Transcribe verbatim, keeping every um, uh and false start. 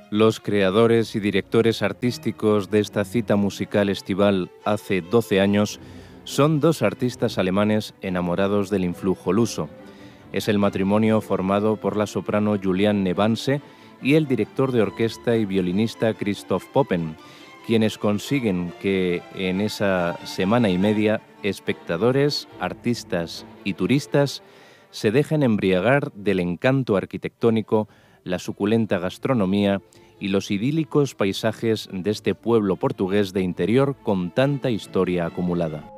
Los creadores y directores artísticos de esta cita musical estival hace doce años son dos artistas alemanes enamorados del influjo luso. Es el matrimonio formado por la soprano Juliane Nevanse y el director de orquesta y violinista Christoph Poppen, quienes consiguen que en esa semana y media espectadores, artistas y turistas se dejen embriagar del encanto arquitectónico, la suculenta gastronomía y los idílicos paisajes de este pueblo portugués de interior con tanta historia acumulada.